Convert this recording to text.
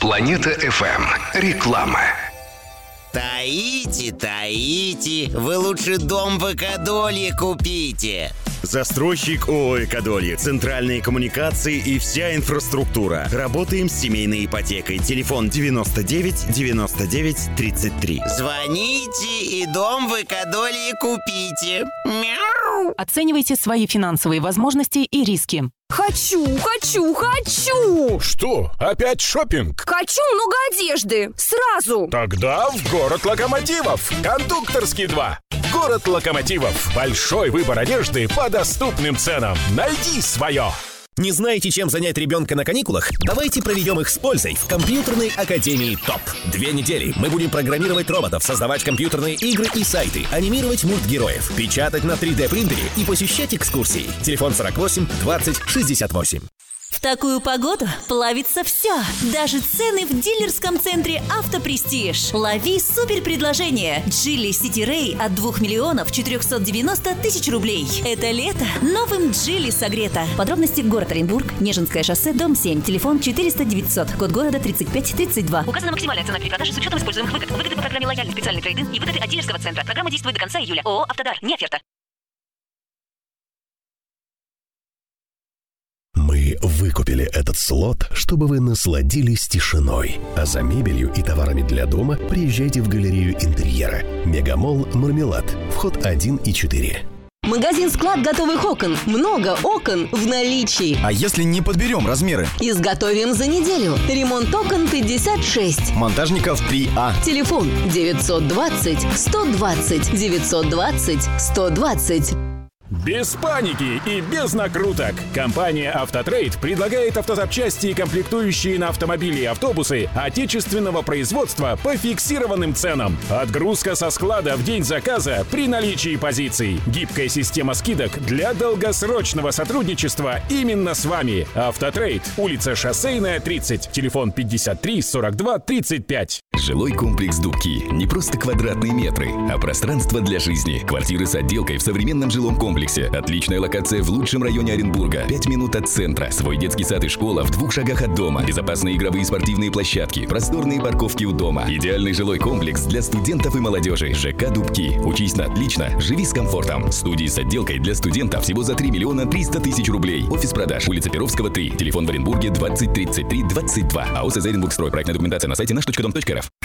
Планета FM. Реклама. Таите, вы лучше дом в Экодолье купите. Застройщик ООО «Экодолье». Центральные коммуникации и вся инфраструктура. Работаем с семейной ипотекой. Телефон 99 99 33. Звоните и дом в Экодолье купите. Мяу. Оценивайте свои финансовые возможности и риски. Хочу! Что? Опять шопинг? Хочу много одежды! Сразу! Тогда в город локомотивов. Кондукторский 2. Город локомотивов. Большой выбор одежды по доступным ценам. Найди свое. Не знаете, чем занять ребенка на каникулах? Давайте проведем их с пользой в компьютерной академии ТОП. 2 недели мы будем программировать роботов, создавать компьютерные игры и сайты, анимировать мультгероев, печатать на 3D-принтере и посещать экскурсии. Телефон 48 20 68. В такую погоду плавится все. Даже цены в дилерском центре «Автопрестиж». Лови супер предложение. Джили Сити Рэй от 2 миллионов 490 тысяч рублей. Это лето новым Джили согрето. Подробности: город Оренбург, Нежинское шоссе, дом 7, телефон 400 900, код города 3532. Указана максимальная цена перепродажи с учетом используемых выгод. Выгоды по программе «Лояльный специальный трейд-ин» и выгоды от дилерского центра. Программа действует до конца июля. ООО «Автодар». Не оферта. Мы выкупили этот слот, чтобы вы насладились тишиной. А за мебелью и товарами для дома приезжайте в галерею интерьера. Мегамолл «Мармелад». Вход 1 и 4. Магазин-склад готовых окон. Много окон в наличии. А если не подберем размеры? Изготовим за неделю. Ремонт окон 56. Монтажников 3А. Телефон 920 120 920 120. Без паники и без накруток. Компания «Автотрейд» предлагает автозапчасти и комплектующие на автомобили и автобусы отечественного производства по фиксированным ценам. Отгрузка со склада в день заказа при наличии позиций. Гибкая система скидок для долгосрочного сотрудничества именно с вами. «Автотрейд». Улица Шоссейная, 30. Телефон 53 42 35. Жилой комплекс «Дубки» — не просто квадратные метры, а пространство для жизни. Квартиры с отделкой в современном жилом комплексе. Отличная локация в лучшем районе Оренбурга. 5 минут от центра. Свой детский сад и школа в 2 шагах от дома. Безопасные игровые и спортивные площадки. Просторные парковки у дома. Идеальный жилой комплекс для студентов и молодежи. ЖК «Дубки». Учись на отлично, живи с комфортом. Студии с отделкой для студентов всего за 3 миллиона 300 тысяч рублей. Офис продаж. Улица Перовского, 3. Телефон в Оренбурге 20 33 22. АО «СЗ Оренбургстрой». Проектная документация на сайте наш.дом.рф.